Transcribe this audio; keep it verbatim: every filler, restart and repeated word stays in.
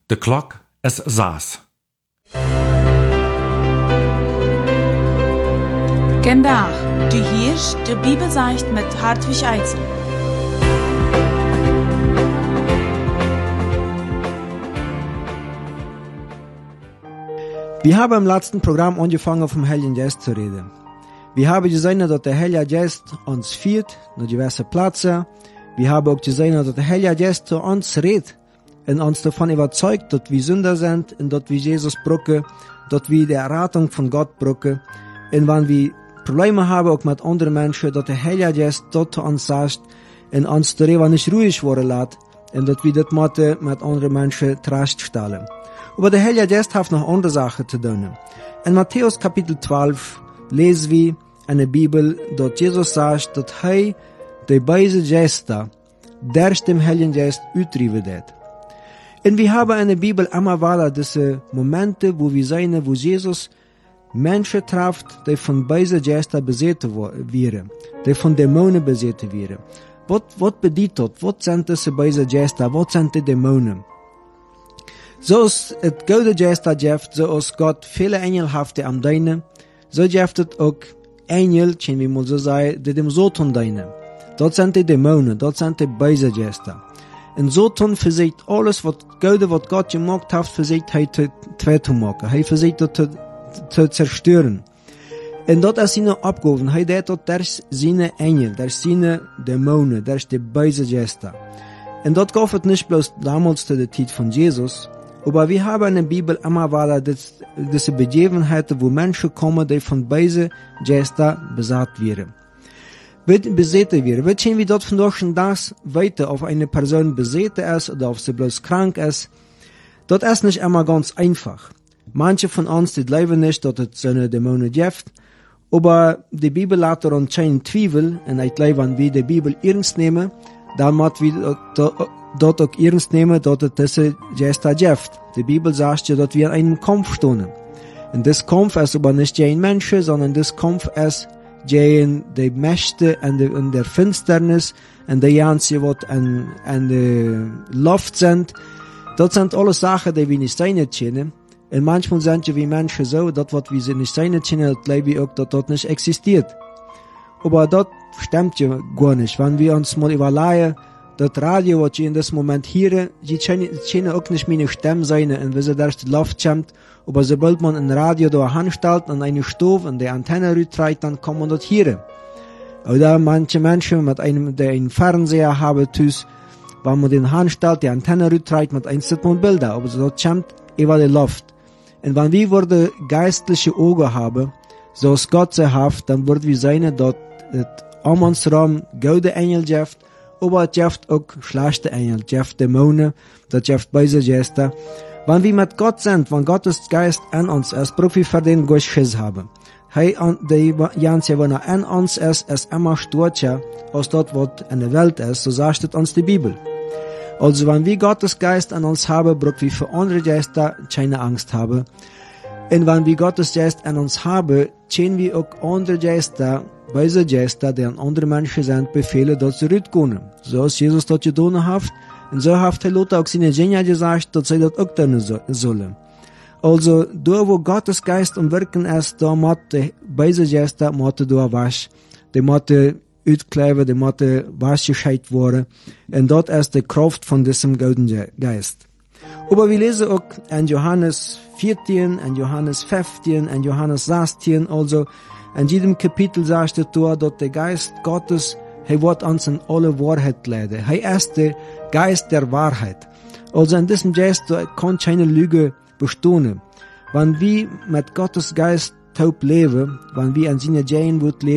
De klok is zes. Vandaag, du hörst de Bibelzeicht mit Hartwig Eitzel. Wir haben im letzten Programm angefangen vom Heiligen Geist zu reden. Wir haben gesehen, dass der Heilige Geist uns führt nach diverse Plätze. Wir haben auch gesehen, dass der Heilige Geist zu uns redet und uns davon überzeugt, dass wir Sünder sind und dass wir Jesus brauchen, dass wir die Errettung von Gott brauchen. Und wenn wir Probleme haben, auch mit anderen Menschen, dass der Heilige Geist dort zu uns sagt und uns darüber nicht ruhig werden lässt und dass wir das mit, mit anderen Menschen zurechtstellen. Aber der Heilige Geist hat noch andere Sachen zu tun. In Matthäus Kapitel zwölf lesen wir in der Bibel, dass Jesus sagt, dass er die böse Geister durch den Heiligen Geist ausdrüben wird. Und wir haben in der Bibel immer wieder diese Momente, wo wir sehen, wo Jesus Menschen trifft, die von bösen Geistern besetzt wären, die von Dämonen besetzt wären. Was, was bedeutet das? Was sind diese bösen Geister? Was sind die Dämonen? Zoals het gouden Geister geeft, zoals Gott viele Engel heeft am Deine, so geeft het ook Engel, chen wie mal so sagen, die dem Satan dienen. Dort sind die Dämonen, dort sind die böse Geister. Und Satan versucht alles, was Gode, was Gott gemacht hat, versucht er zu zu machen. Er versucht das zu, zu zerstören. Und dort ist seine Abgaben, er deed dat durch seine Engel, durch seine Dämonen, durch die böse Geister. Und dort gab es nicht bloß damals zu der Zeit von Jesus, aber wir haben in der Bibel immer wieder diese Begebenheiten, wo Menschen kommen, die von bösen Geistern besatt werden. Besetzt werden. Wir sehen, wie dort von durch das weiter auf eine Person besetzt ist oder ob sie bloß krank ist. Das ist nicht immer ganz einfach. Manche von uns, die glauben nicht, dass es so eine Dämonen gibt, aber die Bibel lässt uns keinen Zweifel, und ich glaube, wenn wir die Bibel ernst nehmen, dann müssen wir dort auch ernst nehmen, dass es diese Geister gibt. Die Bibel sagt ja, dass wir in einem Kampf stehen. Und das Kampf ist aber nicht gegen Menschen, sondern das Kampf ist gegen die Mächte in der, in der Finsternis, und die ganze, was in, in der Luft sind. Das sind alles Sachen, die wir nicht sehen können. Und manchmal sind ja wir Menschen so, dass was wir nicht sehen können, das glaube ich auch, dass das nicht existiert. Aber das stimmt ja gar nicht. Wenn wir uns mal überlegen, das Radio, was ich in diesem Moment höre, die können auch nicht meine Stimme sein, und wenn sie durch die Luft kommt, aber sobald man ein Radio da anstellt, an eine Stufe, und die Antenne rüttreibt, dann kann man das hören. Oder manche Menschen mit einem, der einen Fernseher haben, tüß, wenn man den anstellt, die Antenne rüttreibt, mit einem sieht man Bilder, aber so das kommt über die Luft. Und wenn wir wurde geistliche Augen haben, so es Gott sie hat, dann wird wir sehen, dass es um uns herum gute Engel gibt, aber es gibt auch schlechte Engel, es gibt Dämonen, es gibt böse Geister. Wenn wir mit Gott sind, wenn Gottes Geist an uns ist, brauchen wir für den Gott Schiss haben. Hey, die ganze, wenn er an uns ist, ist immer stärker als dort, was in der Welt ist, so sagt uns die Bibel. Also, wenn wir Gottes Geist an uns haben, brauchen wir für andere Geister keine Angst haben. Und wenn wir Gottes Geist an uns haben, können wir auch andere Geister, böse Geister, die an andere Menschen sind, befehlen, dass sie zurückkommen. So als Jesus das getan hat, und so hat er Lothar auch seine Genier gesagt, dass sie das auch tun sollen. Also, da wo Gottes Geist am Wirken ist, da muss die böse Geister, muss da wasch, die muss uitkleven, die muss waschgescheit worden. Und dort ist die Kraft von diesem Golden Geist. Aber wir lesen auch in Johannes vierzehn, in Johannes fünfzehn, in Johannes sechzehn, also in jedem Kapitel sagt es da, dass der Geist Gottes, er wird uns in alle Wahrheit leiten. Er ist der Geist der Wahrheit. Also in diesem Geist kann keine Lüge bestehen. Wenn wir mit Gottes Geist taub leben, wenn wir an seine Gehen leben,